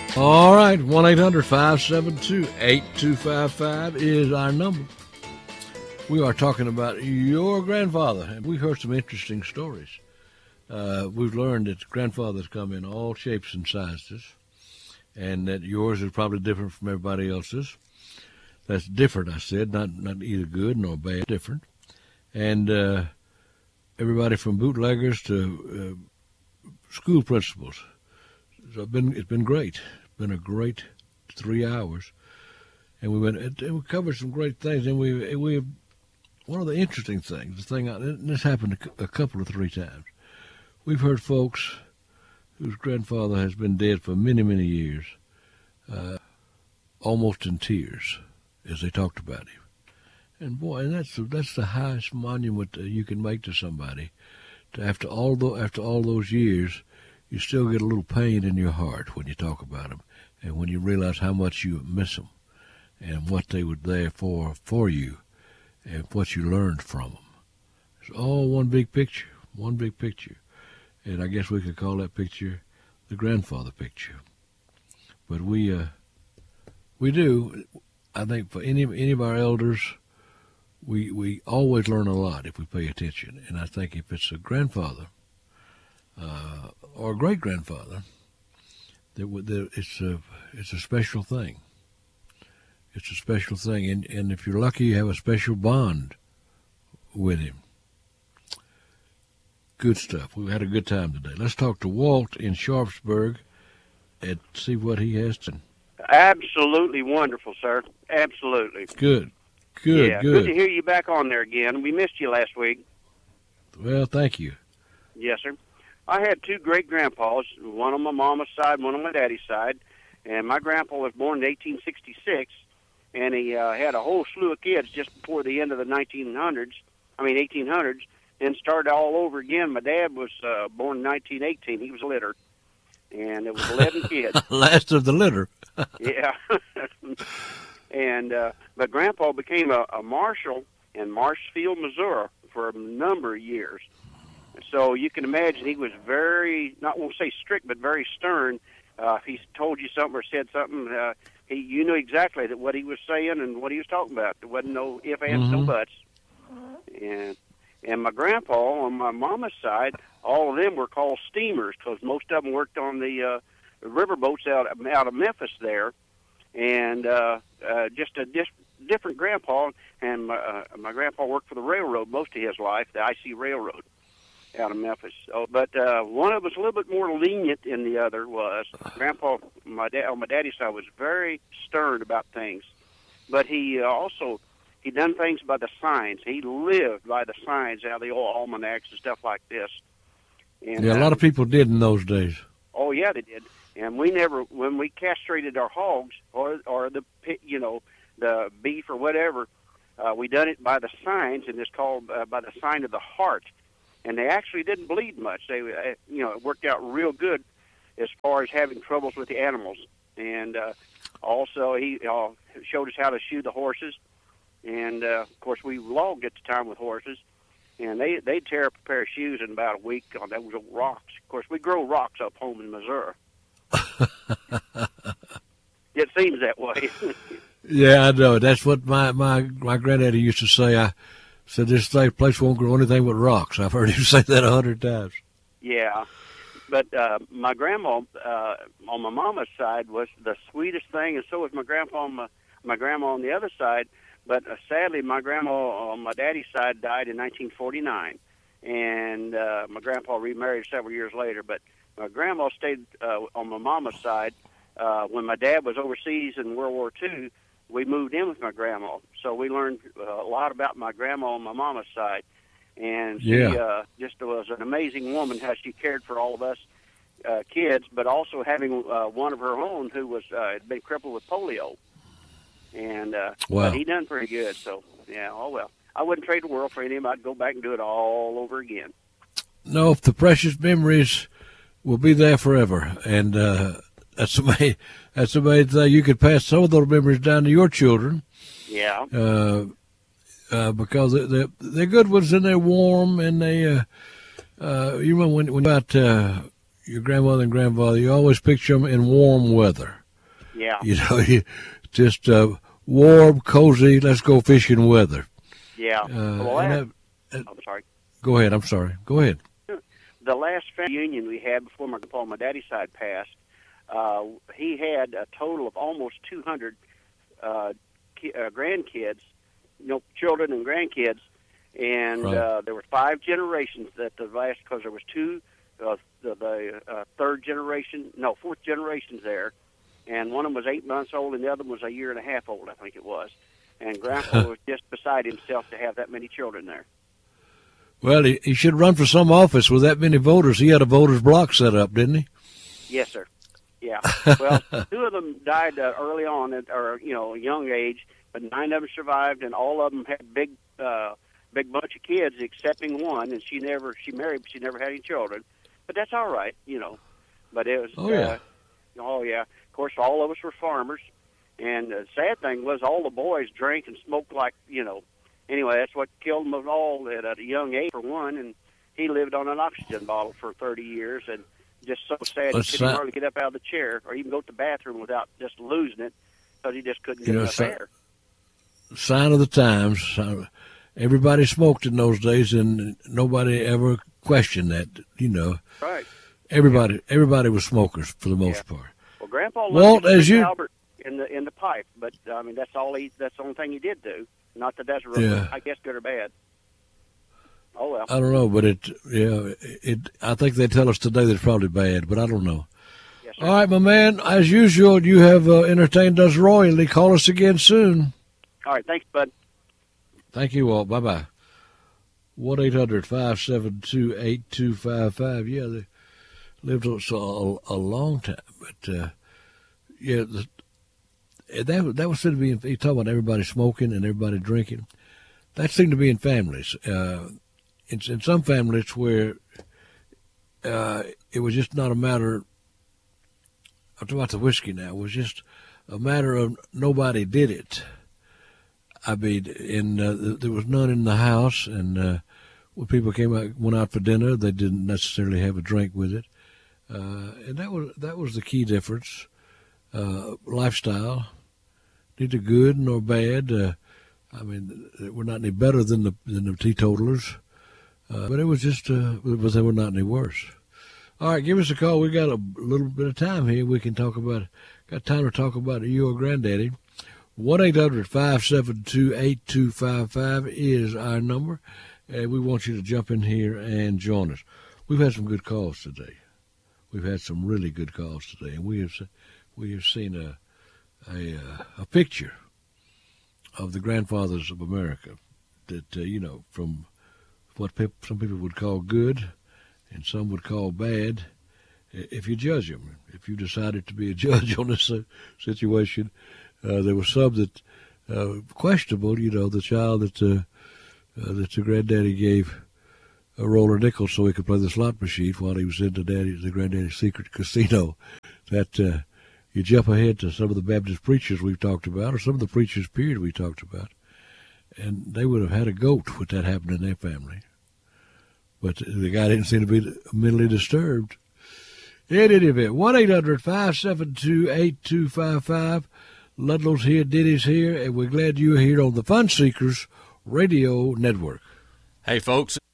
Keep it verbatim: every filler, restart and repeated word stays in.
All right, one eight hundred five seven two eight two five five is our number. We are talking about your grandfather, and we heard some interesting stories. Uh, we've learned that grandfathers come in all shapes and sizes, and that yours is probably different from everybody else's. That's different, I said, not not either good nor bad, different. And uh, everybody from bootleggers to uh, school principals. So it's been, it's been great. It's been a great three hours. And we went and we covered some great things. And we we one of the interesting things, the thing, and this happened a, a couple of three times. We've heard folks whose grandfather has been dead for many, many years, uh, almost in tears as they talked about him. And boy, and that's that's the highest monument uh, you can make to somebody. To after all the, after all those years, you still get a little pain in your heart when you talk about them, and when you realize how much you miss them, and what they were there for for you, and what you learned from them. It's all one big picture, one big picture. And I guess we could call that picture the grandfather picture. But we uh, we do, I think for any any of our elders, we we always learn a lot if we pay attention. And I think if it's a grandfather uh, or a great grandfather, that it's a it's a special thing. It's a special thing, and and if you're lucky, you have a special bond with him. Good stuff. We've had a good time today. Let's talk to Walt in Sharpsburg and see what he has to. Absolutely wonderful, sir. Absolutely. Good. Good, yeah, good. Good to hear you back on there again. We missed you last week. Well, thank you. Yes, sir. I had two great-grandpas, one on my mama's side, one on my daddy's side. And my grandpa was born in eighteen sixty-six, and he uh, had a whole slew of kids just before the end of the nineteen hundreds, I mean eighteen hundreds, and started all over again. My dad was uh, born in nineteen eighteen. He was a litter, and it was eleven kids. Last of the litter. Yeah. And uh, but Grandpa became a, a marshal in Marshfield, Missouri, for a number of years. So you can imagine he was very, not won't say strict, but very stern. Uh, if he told you something or said something, uh, he you knew exactly that what he was saying and what he was talking about. There wasn't no ifs, ands, mm-hmm. no buts. And and my grandpa on my mama's side, all of them were called steamers because most of them worked on the uh, river boats out out of Memphis there. And uh, uh, just a dis- different grandpa, and my, uh, my grandpa worked for the railroad most of his life, the I C Railroad out of Memphis. Oh, but uh, one of us a little bit more lenient than the other was. Grandpa, my dad, on my daddy's side, was very stern about things, but he uh, also he done things by the signs. He lived by the signs out of the old almanacs and stuff like this. And, yeah, a lot uh, of people did in those days. Oh yeah, they did. And we never, when we castrated our hogs or or the you know the beef or whatever, uh, we done it by the signs, and it's called uh, by the sign of the heart. And they actually didn't bleed much. They, uh, you know, it worked out real good as far as having troubles with the animals. And uh, also, he uh, showed us how to shoe the horses. And uh, of course, we logged at the time with horses, and they they tear up a pair of shoes in about a week on those rocks. Of course, we grow rocks up home in Missouri. It seems that way. Yeah, I know. That's what my, my, my granddaddy used to say. I said, this place won't grow anything but rocks. I've heard him say that a hundred times. Yeah. But uh, my grandma uh, on my mama's side was the sweetest thing, and so was my grandpa on my, my grandma on the other side. But uh, sadly, my grandma on my daddy's side died in nineteen forty-nine, and uh, my grandpa remarried several years later. But my grandma stayed uh, on my mama's side. Uh, when my dad was overseas in World War Two, we moved in with my grandma. So we learned uh, a lot about my grandma on my mama's side. And she yeah. uh, just was an amazing woman, how she cared for all of us uh, kids, but also having uh, one of her own who was uh, had been crippled with polio. And uh, wow. But he done pretty good. So, yeah, oh well. I wouldn't trade the world for him. I'd go back and do it all over again. No, if the precious memories will be there forever. And uh, that's amazing. That's amazing. You could pass some of those memories down to your children. Yeah. Uh, uh, because they're, they're good ones and they're warm and they, uh, uh, you remember when, when about uh, your grandmother and grandfather, you always picture them in warm weather. Yeah. You know, you, just uh, warm, cozy, let's go fishing weather. Yeah. Uh, well, and last, that, I'm sorry. Go ahead. I'm sorry. Go ahead. The last family reunion we had before my grandpa on my daddy's side passed, uh, he had a total of almost two hundred uh, ki- uh, grandkids, you know, children and grandkids, and Right. uh, there were five generations that the last, because there was two, uh, the, the uh, third generation, no, fourth generations there, and one of them was eight months old, and the other one was a year and a half old, I think it was, and Grandpa was just beside himself to have that many children there. Well, he, he should run for some office with that many voters. He had a voters block set up, didn't he? Yes, sir. Yeah. Well, two of them died uh, early on, at, or you know, a young age, but nine of them survived, and all of them had big, uh, big bunch of kids, excepting one. And she never, she married, but she never had any children. But that's all right, you know. But it was. Oh yeah. Uh, oh yeah. Of course, all of us were farmers, and the sad thing was, all the boys drank and smoked like, you know. Anyway, that's what killed them all at a young age, for one, and he lived on an oxygen bottle for thirty years, and just so sad he couldn't hardly get up out of the chair or even go to the bathroom without just losing it, because he just couldn't get you know, enough si- air. Sign of the times. Everybody smoked in those days, and nobody ever questioned that, you know. Right. Everybody yeah. everybody was smokers for the most yeah. part. Well, Grandpa loved Walt, as you... Albert in the, in the pipe, but, I mean, that's all he, that's the only thing he did do. Not that that's real, yeah. I guess, good or bad. Oh well. I don't know, but it, yeah, it. I think they tell us today that it's probably bad, but I don't know. Yes, sir. All right, my man. As usual, you have uh, entertained us royally. Call us again soon. All right, thanks, bud. Thank you, Walt. Bye bye. One eight hundred five seven two eight two five five. Yeah, they lived so a, a long time, but uh, yeah, the, that that was said to be. He talking about everybody smoking and everybody drinking. That seemed to be in families. Uh, in, in some families where uh, it was just not a matter. I'm talking about the whiskey now. It was just a matter of nobody did it. I mean, and uh, there was none in the house, and uh, when people came out, went out for dinner, they didn't necessarily have a drink with it, uh, and that was that was the key difference. Uh, lifestyle, neither good nor bad. Uh, I mean, we're not any better than the than the teetotalers, uh, but it was just, uh, but they were not any worse. All right, give us a call. We got a little bit of time here. We can talk about, got time to talk about your granddaddy. one eight hundred five seven two eight two five five is our number, and we want you to jump in here and join us. We've had some good calls today. We've had some really good calls today, and we have we have seen a a, a picture of the grandfathers of America that, uh, you know, from what pe- some people would call good and some would call bad, if you judge them. If you decided to be a judge on this uh, situation, uh, there was some that uh, questionable, you know, the child that, uh, uh, that the granddaddy gave a roll of nickels so he could play the slot machine while he was in the, daddy, the granddaddy's secret casino. That uh, you jump ahead to some of the Baptist preachers we've talked about, or some of the preachers, period, we talked about, and they would have had a goat with that happened in their family. But the guy didn't seem to be mentally disturbed. In any event, one eight hundred five seven two eight two five five. Ludlow's here, Diddy's here, and we're glad you're here on the Fun Seekers Radio Network. Hey, folks.